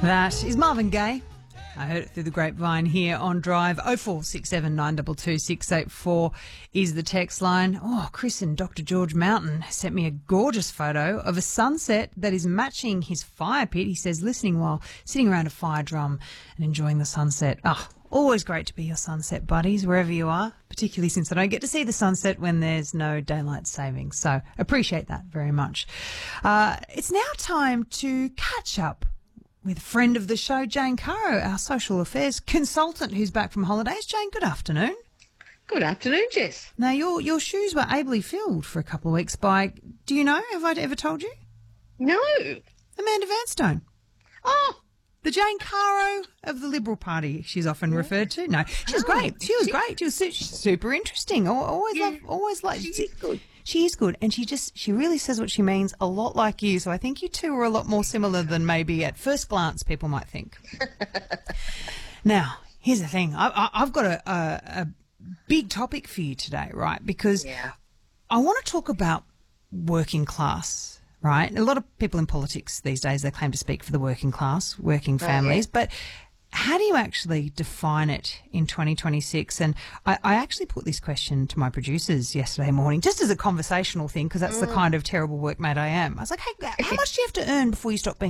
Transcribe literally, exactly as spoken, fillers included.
That is Marvin Gaye. I heard it through the grapevine here on Drive. oh four six seven nine two two six eight four is the text line. Oh, Chris and Doctor George Mountain sent me a gorgeous photo of a sunset that is matching his fire pit. He says, listening while sitting around a fire drum and enjoying the sunset. Ah, oh, always great to be your sunset buddies wherever you are, particularly since I don't get to see the sunset when there's no daylight savings. So appreciate that very much. Uh, it's now time to catch up with a friend of the show, Jane Caro, our social affairs consultant who's back from holidays. Jane, good afternoon. Good afternoon, Jess. Now, your your shoes were ably filled for a couple of weeks by, do you know, have I ever told you? No. Amanda Vanstone. Oh. The Jane Caro of the Liberal Party, she's often referred to. No, she was Oh, great. She was great. She was su- super interesting. Al- Always Yeah. love, always like. She's good. She is good, and she just, she really says what she means, a lot like you. So I think you two are a lot more similar than maybe at first glance people might think. Now, here's the thing. I, I, I've got a, a, a big topic for you today, right? Because Yeah. I want to talk about working class, right? A lot of people in politics these days, they claim to speak for the working class, working families, but how do you actually define it in twenty twenty-six? And I, I actually put this question to my producers yesterday morning, just as a conversational thing, because that's the kind of terrible workmate I am. I was like, hey, how much do you have to earn before you stop being